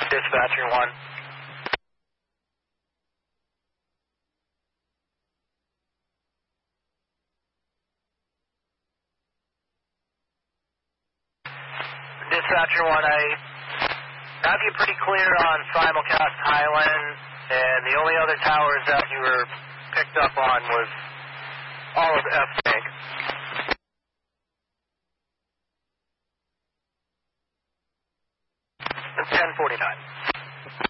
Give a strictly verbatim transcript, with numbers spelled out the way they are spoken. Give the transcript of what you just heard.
Dispatcher one. Dispatcher one, I have you pretty clear on simulcast Highland, and the only other towers that you were picked up on was all of F-Bank. ten forty-nine.